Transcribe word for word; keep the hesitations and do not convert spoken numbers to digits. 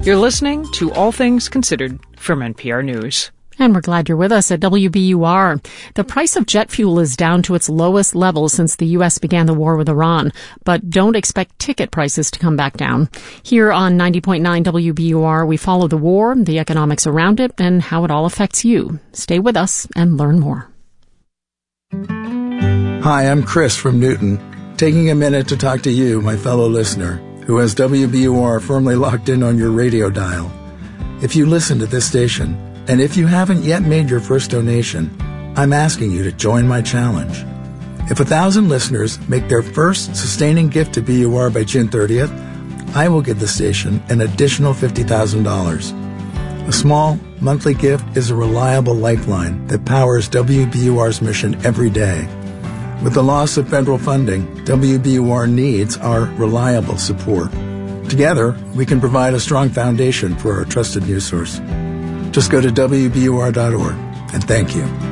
You're listening to All Things Considered from N P R News. And we're glad you're with us at W B U R. The price of jet fuel is down to its lowest level since the U S began the war with Iran. But don't expect ticket prices to come back down. Here on ninety point nine W B U R, we follow the war, the economics around it, and how it all affects you. Stay with us and learn more. Hi, I'm Chris from Newton, taking a minute to talk to you, my fellow listener, who has W B U R firmly locked in on your radio dial. If you listen to this station, and if you haven't yet made your first donation, I'm asking you to join my challenge. If a thousand listeners make their first sustaining gift to B U R by June thirtieth, I will give the station an additional fifty thousand dollars. A small monthly gift is a reliable lifeline that powers W B U R's mission every day. With the loss of federal funding, W B U R needs our reliable support. Together, we can provide a strong foundation for our trusted news source. Just go to W B U R dot org, and thank you.